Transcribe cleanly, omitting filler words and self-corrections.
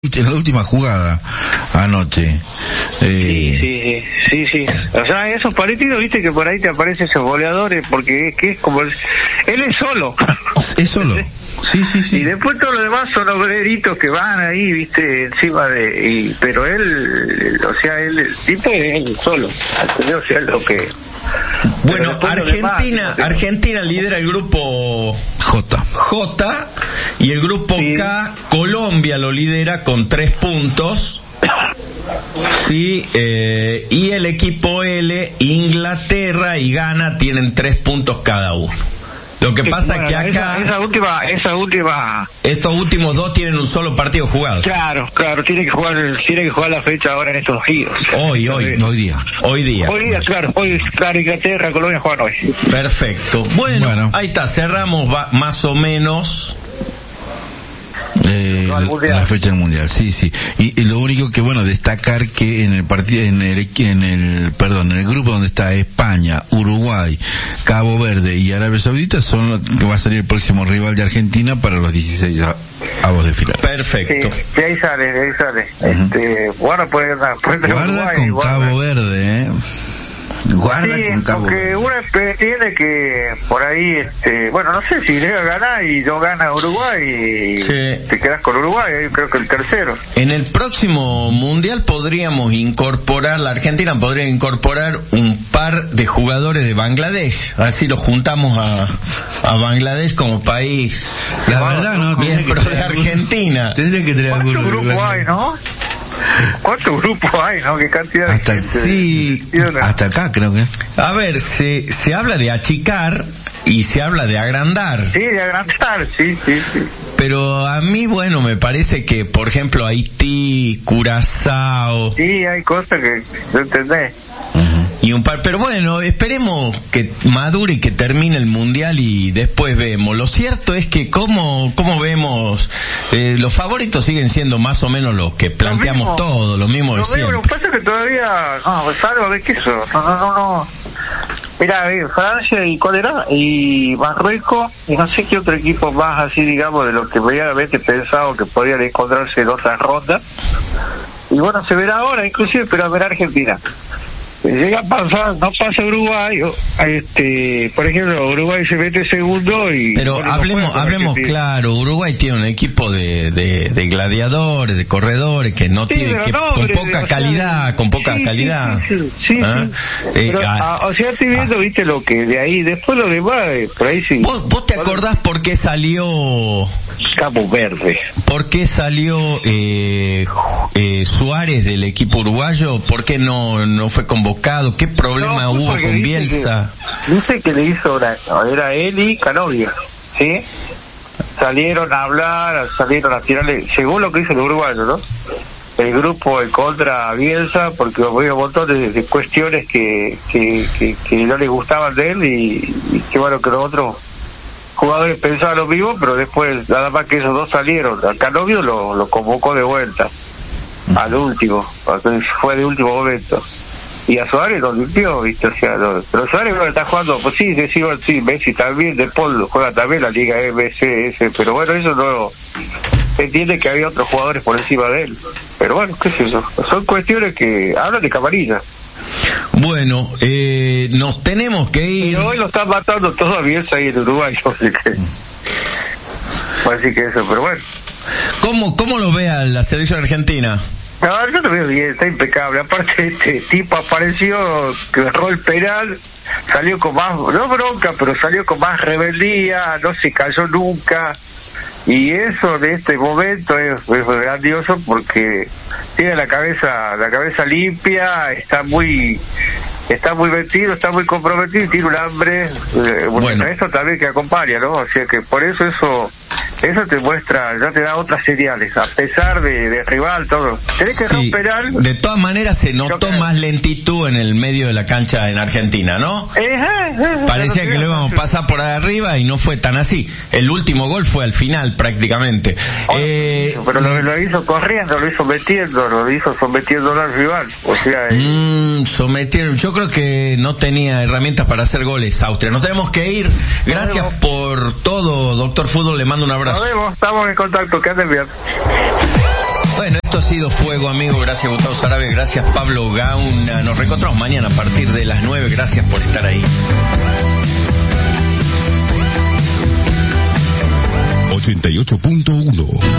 en la última jugada anoche. Sí. O sea, esos partidos, viste, que por ahí te aparecen esos goleadores, porque es como él es solo. Es solo. Sí. Y después todo lo demás son obreritos que van ahí, viste, encima pero él, o sea, el tipo es él solo. O sea, lo que... Bueno, Argentina lidera el grupo J y el grupo K, Colombia lo lidera con 3 puntos. Sí, y el equipo L, Inglaterra y Ghana tienen 3 puntos cada uno. Lo que pasa es que acá esa última estos últimos dos tienen un solo partido jugado. Claro, tiene que jugar la fecha ahora en estos días. Hoy día, claro, Inglaterra, Colombia juegan hoy. Perfecto. Bueno, ahí está, cerramos más o menos la fecha del mundial, sí. Y lo único que destacar que en el partido, en el grupo donde está España, Uruguay, Cabo Verde y Arabia Saudita son los que va a salir el próximo rival de Argentina para los 16 avos de final. Perfecto. Sí, ahí sale. Uh-huh. Guarda Uruguay, con Cabo Verde, Guarda con Cabo Verde. Aunque uno tiene que por ahí, no sé si llega a ganar y no gana Uruguay, te quedas con Uruguay, creo que el tercero. En el próximo mundial la Argentina podría incorporar un par de jugadores de Bangladesh, así lo juntamos a Bangladesh como país. La verdad, no, miembro de Argentina. Tendría que tener algún grupo hay, ¿no? ¿Cuántos grupos hay, no? ¿Qué cantidad de gente? Hasta acá creo que. A ver, se habla de achicar y se habla de agrandar. Sí, de agrandar, sí. Pero a mí, me parece que, por ejemplo, Haití, Curazao... Sí, hay cosas que no entendés. Y un par, pero esperemos que madure y que termine el mundial y después vemos. Lo cierto es que como vemos, los favoritos siguen siendo más o menos los que planteamos todos, lo mismo de siempre. Lo que pasa es que todavía, salvo de que eso, no. Mira, Francia y Marruecos, y no sé qué otro equipo más así, digamos, de lo que verdaderamente pensado que podrían encontrarse en otras rondas. Y se verá ahora, inclusive, pero a ver Argentina. Llega a pasar, no pasa Uruguay, por ejemplo, Uruguay se mete segundo y... Pero hablemos claro, Uruguay tiene un equipo de gladiadores, de corredores, que no tiene, con poca calidad. Sí. Pero, estoy viendo, viste, lo que de ahí, después lo demás, por ahí sí. ¿Vos te acordás por qué salió... Cabo Verde? ¿Por qué salió Suárez del equipo uruguayo? ¿Por qué no fue convocado? ¿Qué problema hubo con Bielsa? Dice que le hizo era él y Canovia, ¿sí? Salieron a hablar, salieron a tirarle, según lo que dice el uruguayo, ¿no? El grupo contra Bielsa, porque había un montón de cuestiones que no le gustaban de él y que que los otros jugadores pensaban lo mismo, pero después nada más que esos dos salieron. A Canovio lo convocó de vuelta al último, fue de último momento. Y a Suárez lo limpió, viste, o sea, pero Suárez está jugando, pues sí, Messi también, De Paul juega también la Liga MCS, pero eso no, se entiende que había otros jugadores por encima de él, pero qué es eso, son cuestiones que hablan de camarilla. Nos tenemos que ir. Pero hoy lo están matando todos a Bielsa ahí en Uruguay, así que eso, pero ¿Cómo lo ve a la selección argentina? No, yo lo veo bien, está impecable. Aparte, este tipo apareció, que erró el penal, salió con más, no bronca, pero salió con más rebeldía, no se cayó nunca. Y eso de este momento es grandioso porque tiene la cabeza limpia, está muy metido, está muy comprometido y tiene un hambre. Eso también que acompaña, ¿no? O sea que por eso te muestra, ya te da otras señales, a pesar de rival, todo. Tenés que romper algo. De todas maneras se notó más lentitud en el medio de la cancha en Argentina, ¿no? Parecía que lo íbamos a pasar por arriba y no fue tan así. El último gol fue al final, prácticamente. Pero lo hizo corriendo, lo hizo sometiendo al rival. O sea, sometieron. Yo creo que no tenía herramientas para hacer goles, Austria. Nos tenemos que ir. Gracias por todo, Doctor Fútbol. Le mando un abrazo. Nos vemos, estamos en contacto, que anden bien. Bueno. sido fuego, amigo. Gracias, Gustavo Sarabia. Gracias, Pablo Gauna. Nos reencontramos mañana a partir de las 9. Gracias por estar ahí. 88.1